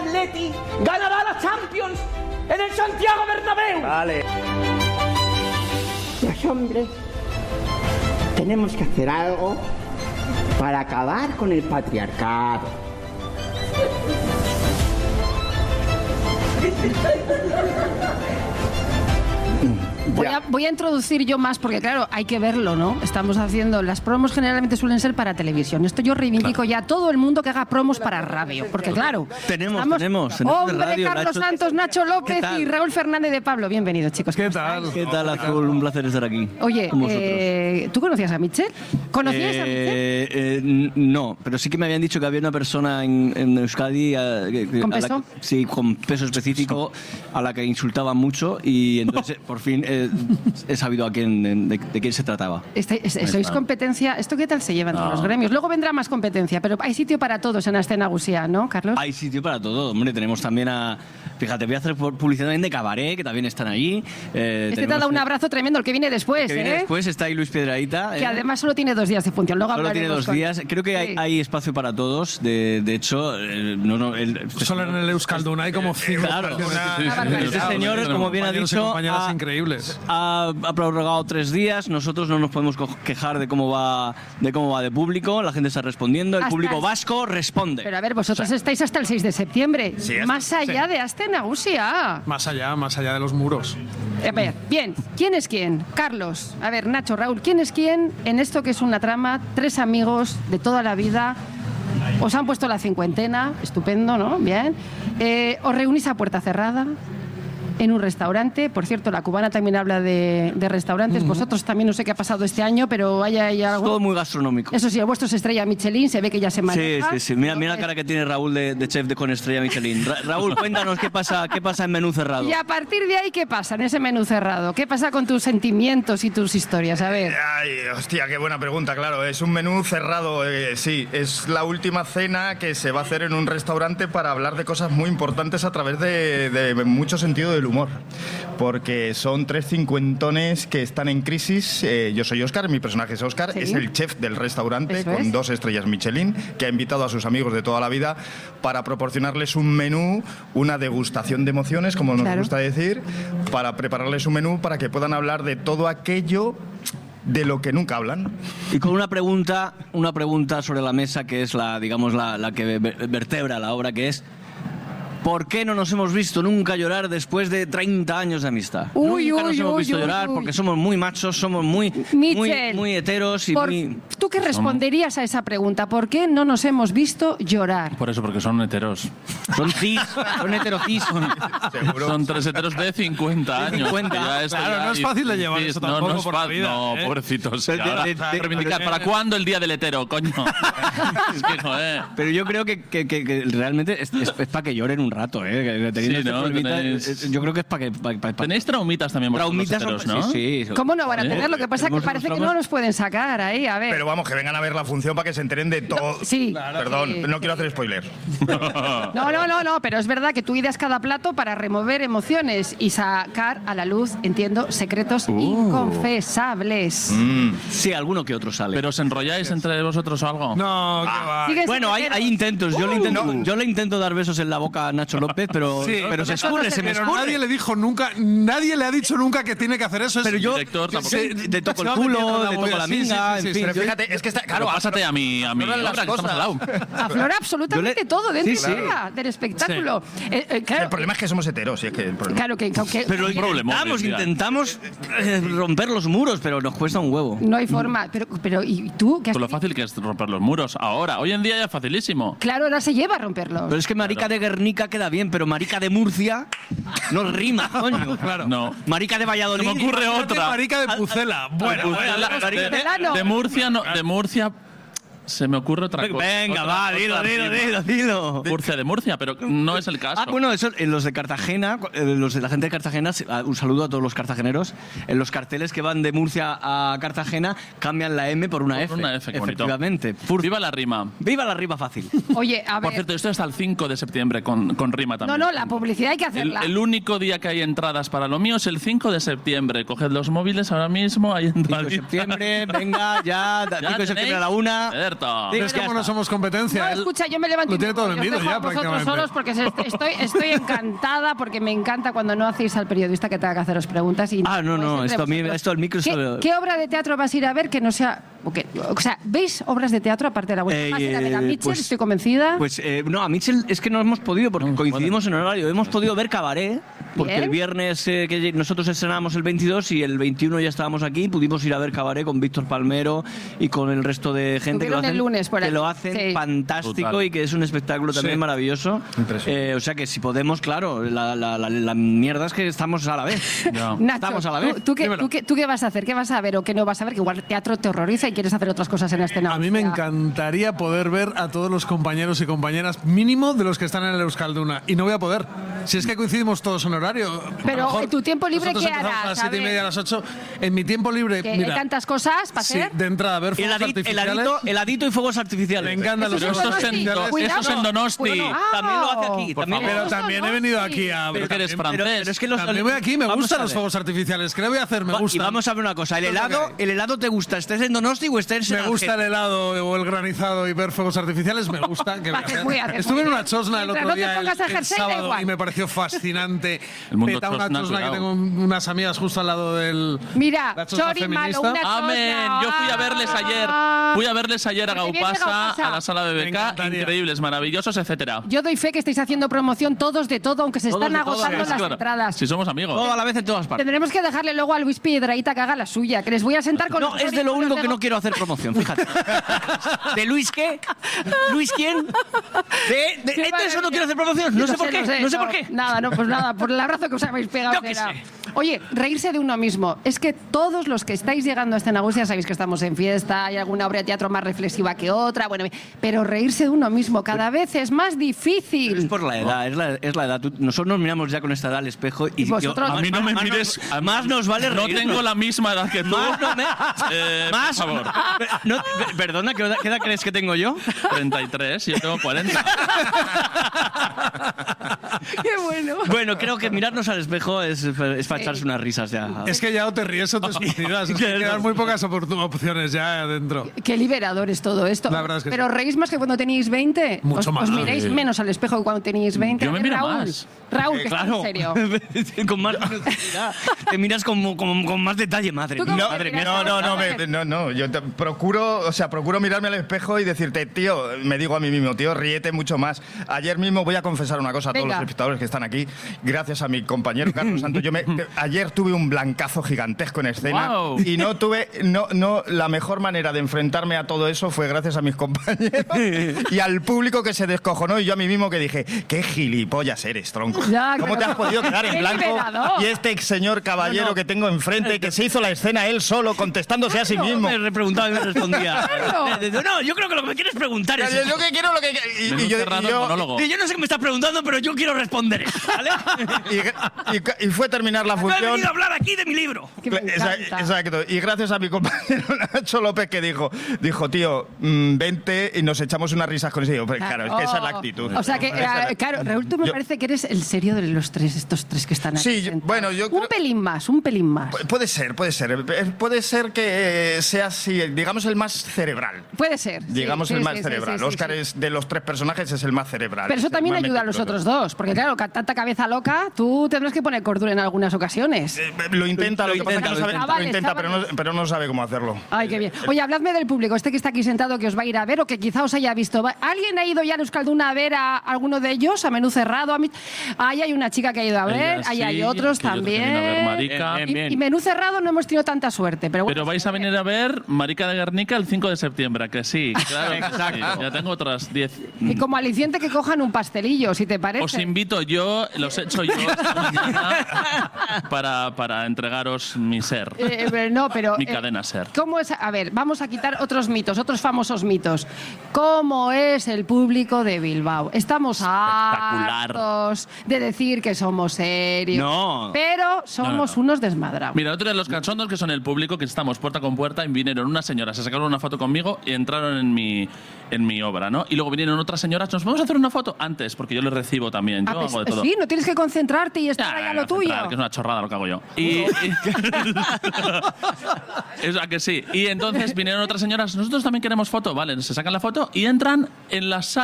Atleti ganará la Champions en el Santiago Bernabéu. Vale. Los hombres tenemos que hacer algo para acabar con el patriarcado. Voy a introducir yo más, porque claro, hay que verlo, ¿no? Estamos haciendo, las promos generalmente suelen ser para televisión. Esto yo reivindico ya a todo el mundo que haga promos para radio, porque claro, tenemos hombre, radio, Carlos Santos, Nacho López y Raúl Fernández de Pablo. Bienvenidos, chicos. ¿Qué tal, Azul? Un placer estar aquí. Oye, ¿tú conocías a Michel? ¿Conocías a Michel? No, pero sí que me habían dicho que había una persona en Euskadi ¿Con peso? Sí, con peso específico, a la que insultaban mucho, y entonces por fin he sabido de quién se trataba. ¿Sois competencia? ¿Esto qué tal se lleva entre los gremios? Luego vendrá más competencia, pero hay sitio para todos en Aste Nagusia, ¿no, Carlos? Hay sitio para todo, hombre. Tenemos también fíjate, voy a hacer publicidad también de Cabaret, que también están allí. Te ha dado un abrazo tremendo, el que viene después. Después está ahí Luis Piedradita. Que además solo tiene 2 días de función. Luego solo tiene 2 días. Creo que hay espacio para todos. De hecho, solo en el Euskaldun hay como 5. Claro. Este señor, como bien ha dicho, increíbles. Ha prorrogado 3 días. Nosotros no nos podemos quejar de cómo va de público. La gente está respondiendo. El público vasco responde. Pero a ver, vosotros estáis hasta el 6 de septiembre. Sí, más allá de Aste Nagusia. Más allá de los muros. A ver, bien, ¿quién es quién? Carlos, a ver, Nacho, Raúl, ¿quién es quién en esto que es una trama? 3 amigos de toda la vida. Os han puesto la cincuentena, estupendo, ¿no? Bien. Os reunís a puerta cerrada en un restaurante. Por cierto, la cubana también habla de restaurantes. Vosotros también, no sé qué ha pasado este año, pero hay algo. Todo muy gastronómico. Eso sí, el vuestro es estrella Michelin, se ve que ya se maneja. Sí. Mira la cara que tiene Raúl de chef con estrella Michelin. Raúl, cuéntanos qué pasa en menú cerrado. Y a partir de ahí, ¿qué pasa en ese menú cerrado? ¿Qué pasa con tus sentimientos y tus historias? A ver. Ay, hostia, qué buena pregunta, claro. Es un menú cerrado, sí. Es la última cena que se va a hacer en un restaurante para hablar de cosas muy importantes a través de mucho sentido del humor. Porque son 3 cincuentones que están en crisis. Yo soy Óscar, mi personaje es Óscar, es el chef del restaurante con 2 estrellas Michelin, que ha invitado a sus amigos de toda la vida para proporcionarles un menú, una degustación de emociones, como nos gusta decir, para prepararles un menú para que puedan hablar de todo aquello de lo que nunca hablan. Y con una pregunta sobre la mesa, que es la que vertebra la obra, que es: ¿por qué no nos hemos visto nunca llorar después de 30 años de amistad? Nunca nos hemos visto llorar porque somos muy machos, somos muy heteros y ¿Tú qué responderías a esa pregunta? ¿Por qué no nos hemos visto llorar? Por eso, porque son heteros. Son heterocis. Son 3 heteros de 50 años. 50. Claro, no es fácil de llevar eso tampoco por la vida. No, pobrecitos. Reivindicar. ¿Para cuándo el día del hetero, coño? Es que no, Pero yo creo que realmente es para que lloren un rato, yo creo que es para que... Tenéis traumitas también vosotros los heteros, ¿no? Sí. ¿Cómo no van a tener? Lo que pasa es que parece que no nos pueden sacar ahí, a ver. Pero vamos, que vengan a ver la función para que se enteren de todo. Sí. Perdón, no quiero hacer spoiler. No, pero es verdad que tú ideas cada plato para remover emociones y sacar a la luz, entiendo, secretos inconfesables. Sí, alguno que otro sale. ¿Pero os enrolláis entre vosotros o algo? No, que va. Bueno, hay intentos. Yo le intento dar besos en la boca a Nacho López, pero se escurre, se me escurre. Nadie le ha dicho nunca que tiene que hacer eso. Pero yo te toco el culo, te toco la minga, en fin. Pero fíjate, es que está... Claro, pásate a mi obra, que estamos al lado. Aflora absolutamente todo dentro del espectáculo. El problema es que somos heteros. Claro que... Pero intentamos romper los muros, pero nos cuesta un huevo. No hay forma. Pero ¿y tú? Pues lo fácil que es romper los muros ahora. Hoy en día ya es facilísimo. Claro, ahora se lleva a romperlos. Pero es que marica de Guernica queda bien, pero marica de Murcia no rima, coño. Claro. No. Marica de Valladolid. Se me ocurre otra. Marica de Pucela. De Murcia se me ocurre otra cosa. Venga, va, dilo. Murcia de Murcia, pero no es el caso. Bueno, eso en los de Cartagena, los de la gente de Cartagena, un saludo a todos los cartageneros. En los carteles que van de Murcia a Cartagena cambian la M por una F. Por una F, efectivamente. Viva la rima. Viva la rima fácil. Oye, a ver. Por cierto, esto está el 5 de septiembre con rima también. No, la publicidad hay que hacerla. El único día que hay entradas para lo mío es el 5 de septiembre. Coged los móviles ahora mismo, hay entradas. 5 de septiembre, venga, ya 5 de septiembre a la 1. cierto. Es como no somos competencia. No, él escucha, yo me levanto lo tiene todo y os vendido dejo a ya vosotros prácticamente. solos porque estoy encantada, porque me encanta cuando no hacéis al periodista que tenga que haceros preguntas. Y No, entre esto a mí, vosotros. esto al micro... ¿Qué obra de teatro vas a ir a ver que no sea... O sea, ¿veis obras de teatro aparte de la vuestra? ¿Vas a ir a ver a Mitchell? pues- Estoy convencida. Pues no, a Mitchell es que no hemos podido porque coincidimos en horario. Hemos podido ver Cabaret, porque Bien. el viernes que nosotros estrenamos el 22 y el 21 ya estábamos aquí, pudimos ir a ver Cabaret con Víctor Palmero y con el resto de gente Estuvieron el lunes por ahí. que lo hacen Sí. fantástico Total. y que es un espectáculo también Sí. maravilloso. O sea que si podemos, claro, la mierda es que estamos a la vez. No. Nacho, estamos a la vez. ¿tú qué vas a hacer? ¿Qué vas a ver o qué no vas a ver? Que igual teatro te horroriza y quieres hacer otras cosas en la escena. A mí me encantaría poder ver a todos los compañeros y compañeras, mínimo de los que están en el Euskalduna. Y no voy a poder. Si es que coincidimos todos en horario. Pero, A lo mejor ¿en tu tiempo libre nosotros qué empezamos harás? a las A 7:30, ver. a las 8. En mi tiempo libre, ¿Que mira. hay tantas cosas para Sí, hacer? de entrada, ver fuegos artificiales. Heladito y fuegos artificiales. Me encantan los Eso fuegos es en artificiales. Donosti. Cuidado. Eso es en Donosti. Bueno, también lo hace aquí. Por También, favor. Pero también he venido aquí a... Pero que eres también- francés. pero es que los, También voy aquí, me vamos gustan a los ver. fuegos artificiales. ¿Qué le voy a hacer? Me Y gustan. vamos a ver una cosa. Es lo que hay. ¿El helado te gusta? ¿Estés en Donosti o estés en Me gusta el Argel? helado o el granizado y ver fuegos artificiales, me gusta. Haces muy bien. Estuve en una chosna el Mientras otro no te día, pongas a el ejercer, da sábado, igual. y me pareció fascinante. El mundo Peta una chosna, chosna que cuidado. tengo unas amigas justo al lado del... Mira, la chosna Chori Malo, feminista. una chosna. Amén. Yo fui a verles ayer. Fui a verles ayer a Porque viene Gaupasa, Gaupasa. a la sala de Me BK. encantaría. Increíbles, maravillosos, etcétera. Yo doy fe que estáis haciendo promoción todos de todo, aunque se Todos están de todo, agotando sí, las Claro. entradas. Si somos amigos. Todo a la vez en todas partes. Tendremos que dejarle luego a Luis Piedrahíta que haga la suya, que les voy a sentar con No, los es de lo único que no quiero. quiero hacer promoción, fíjate. ¿De Luis qué? ¿Luis quién? De eso no quiero hacer promoción. No sé por qué. No sé por qué. Nada, no, pues nada, por el abrazo que os habéis pegado. Yo qué será. sé. Oye, reírse de uno mismo. Es que todos los que estáis llegando a Escenagus ya sabéis que estamos en fiesta, hay alguna obra de teatro más reflexiva que otra, bueno, pero reírse de uno mismo cada vez es más difícil. Es por la edad, es la edad. Nosotros nos miramos ya con esta edad al espejo y vosotros? A mí no me mires. Más nos vale No reírnos. tengo la misma edad que tú. Más no me... Más, Por favor. Perdona, ¿qué edad crees que tengo yo? 33, yo tengo 40. Qué bueno. Bueno, creo que mirarnos al espejo es para echarse unas risas ya. Es que ya o te ríes o te suicidas. Es que quedan muy pocas opciones ya adentro. Qué liberador es todo esto. La verdad es que pero sí. reís más que cuando teníais 20. Mucho os más. miráis menos al espejo que cuando teníais 20. Yo me miro Raúl, más. Raúl, que está en serio. Con más minuciosidad. Te miras con más detalle, madre ¿Tú mía. cómo Madre te mía. miras? No, yo procuro mirarme al espejo y decirte, tío, me digo a mí mismo, tío, ríete mucho más. Ayer mismo voy a confesar una cosa a todos Venga. los espectadores que están aquí, gracias a mi compañero Carlos Santos. Ayer tuve un blancazo gigantesco en escena Guau. y la mejor manera de enfrentarme a todo eso fue gracias a mis compañeros y al público que se descojonó y yo a mí mismo que dije, qué gilipollas eres, tronco. Ya, ¿Cómo te pero- has podido quedar en ¡Qué blanco? liberador! Y este ex señor caballero que tengo enfrente que se hizo la escena él solo contestándose a sí mismo. Me preguntaba y me respondía. Claro. No, yo creo que lo que me quieres preguntar es Yo que quiero lo que... Menú cerrado, monólogo. Yo no sé qué me estás preguntando, pero yo quiero responder eso, ¿vale? y fue terminar la No he función. venido a hablar aquí de mi libro. Que me encanta. Exacto. Y gracias a mi compañero Nacho López que dijo, tío, vente y nos echamos unas risas con eso. Y digo, pues, claro, es que esa es la actitud. O sea que, Esa es la- claro, Raúl, tú me Yo- parece que eres el serio de los tres, estos tres que están aquí. Sí, sentados. bueno, yo Un creo- pelín más, un pelín más. Puede ser. Puede ser que sea así, digamos, el más cerebral. Puede ser. sí, Digamos sí, el sí, más sí, cerebral. sí, sí, Óscar sí. es de los tres personajes es el más cerebral. Pero eso es el también más ayuda a los meticuloso. otros dos, porque claro, tanta cabeza loca, tú tendrás que poner cordura en algunas ocasiones. Lo intenta, lo que pasa es que no sabe, Chavales, lo intenta, chavales. pero no sabe cómo hacerlo. Ay, qué bien. Oye, habladme del público, este que está aquí sentado, que os va a ir a ver o que quizá os haya visto. ¿Alguien ha ido ya a Euskalduna a ver a alguno de ellos? A Menú Cerrado, a mí. Ahí hay una chica que ha ido a ver, Ella ahí sí, hay otros que yo también también. vine a ver Marica. Bien. Y Menú Cerrado no hemos tenido tanta suerte, pero bueno. Pero vais a venir a ver Marica de Guernica el 5 de septiembre, que sí. Claro, exacto. Ya tengo otras 10. Y como aliciente que cojan un pastelillo, si te parece. Os invito yo, los he hecho yo esta mañana para entregaros mi ser. No, pero. Mi cadena ser. ¿Cómo es? A ver, vamos a quitar otros mitos, otros famosos mitos. ¿Cómo es el público de Bilbao? Estamos Espectacular. hartos de decir que somos serios. No. Pero somos unos desmadrados. Mira, otro de los cachondos que son el público, que estamos puerta con puerta, y vinieron unas señoras, se sacaron una foto conmigo y entraron en mi obra, ¿no? Y luego vinieron otras señoras, ¿nos vamos a hacer una foto? Antes, porque yo les recibo también. Yo, hago de todo. Sí, no tienes que concentrarte y estar ahí a lo tuyo. Que es una chorrada lo que hago yo. Es a que sí. Y entonces vinieron otras señoras, nosotros también queremos foto, vale, se sacan la foto y entran en la sala